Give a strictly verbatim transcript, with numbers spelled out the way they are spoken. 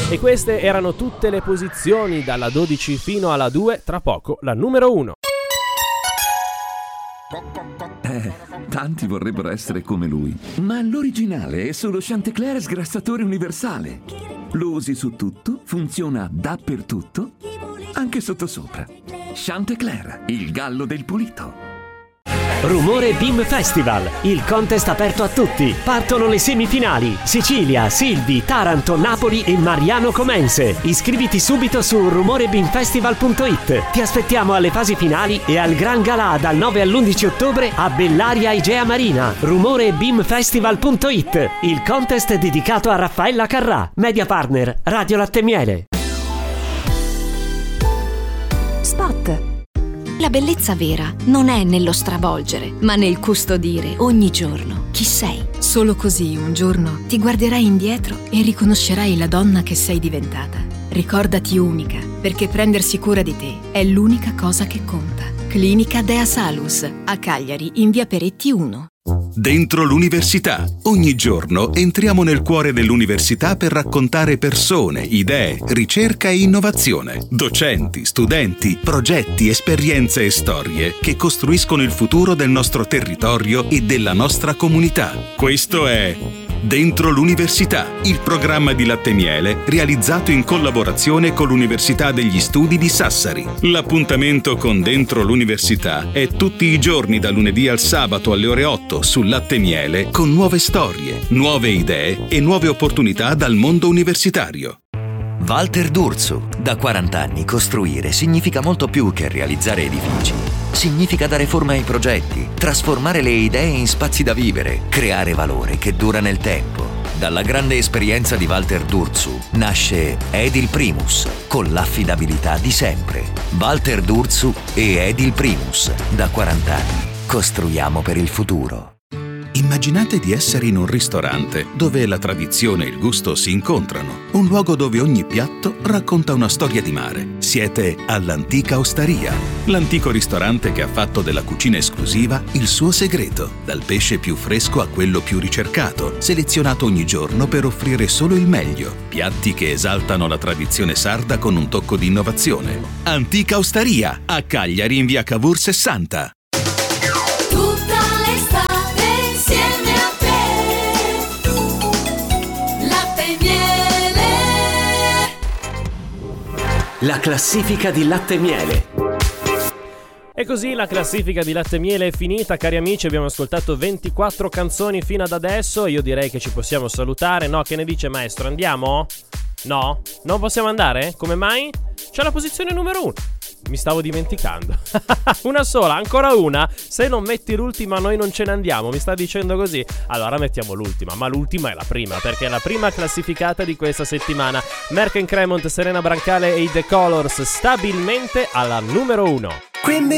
E queste erano tutte le posizioni dalla dodici fino alla due, tra poco la numero uno. Eh, tanti vorrebbero essere come lui, ma l'originale è solo Chantecler sgrassatore universale. Lo usi su tutto, funziona dappertutto, anche sottosopra. Chantecler, il gallo del pulito. Rumore Beam Festival, il contest aperto a tutti. Partono le semifinali: Sicilia, Silvi, Taranto, Napoli e Mariano Comense. Iscriviti subito su rumore beam festival punto it. Ti aspettiamo alle fasi finali e al Gran Galà dal nove all'undici ottobre a Bellaria Igea Marina. rumore beam festival punto it, il contest dedicato a Raffaella Carrà, media partner Radio Latte Miele. Spot. La bellezza vera non è nello stravolgere, ma nel custodire ogni giorno chi sei. Solo così un giorno ti guarderai indietro e riconoscerai la donna che sei diventata. Ricordati unica, perché prendersi cura di te è l'unica cosa che conta. Clinica Dea Salus, a Cagliari, in via Peretti uno. Dentro l'università. Ogni giorno entriamo nel cuore dell'università per raccontare persone, idee, ricerca e innovazione. Docenti, studenti, progetti, esperienze e storie che costruiscono il futuro del nostro territorio e della nostra comunità. Questo è Dentro l'università, il programma di Latte Miele realizzato in collaborazione con l'Università degli Studi di Sassari. L'appuntamento con Dentro l'università è tutti i giorni da lunedì al sabato alle ore otto su Latte Miele, con nuove storie, nuove idee e nuove opportunità dal mondo universitario. Walter D'Urso. Da quaranta anni costruire significa molto più che realizzare edifici. Significa dare forma ai progetti, trasformare le idee in spazi da vivere, creare valore che dura nel tempo. Dalla grande esperienza di Walter D'Urso nasce Edil Primus, con l'affidabilità di sempre. Walter D'Urso e Edil Primus. Da quaranta anni costruiamo per il futuro. Immaginate di essere in un ristorante dove la tradizione e il gusto si incontrano, un luogo dove ogni piatto racconta una storia di mare. Siete all'Antica Osteria, l'antico ristorante che ha fatto della cucina esclusiva il suo segreto, dal pesce più fresco a quello più ricercato, selezionato ogni giorno per offrire solo il meglio, piatti che esaltano la tradizione sarda con un tocco di innovazione. Antica Osteria, a Cagliari in via Cavour sessanta. La classifica di Latte Miele. E così la classifica di Latte Miele è finita, cari amici. Abbiamo ascoltato ventiquattro canzoni fino ad adesso. Io direi che ci possiamo salutare. No, che ne dice maestro? Andiamo? No? Non possiamo andare? Come mai? C'è la posizione numero uno. Mi stavo dimenticando. Una sola, ancora una. Se non metti l'ultima noi non ce ne andiamo. Mi sta dicendo così? Allora mettiamo l'ultima. Ma l'ultima è la prima, perché è la prima classificata di questa settimana. Merck and Cremont, Serena Brancale e i The Colors, stabilmente alla numero uno. Quindi